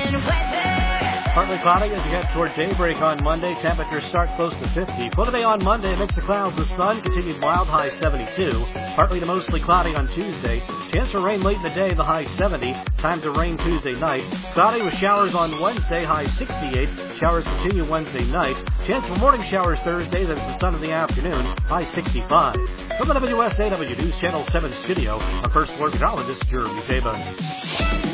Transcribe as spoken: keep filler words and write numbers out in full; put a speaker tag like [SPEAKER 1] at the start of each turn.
[SPEAKER 1] Partly cloudy as you head toward daybreak on Monday. Temperatures start close to fifty. For the day on Monday, a mix of clouds with sun, continued mild, high seventy-two. Partly to mostly cloudy on Tuesday. Chance for rain late in the day, the high seventy. Time to rain Tuesday night. Cloudy with showers on Wednesday, high sixty-eight. Showers continue Wednesday night. Chance for morning showers Thursday, then some sun in the afternoon, high sixty-five. From the W S A W News Channel seven studio, our first floor meteorologist, Jeremy Tabin.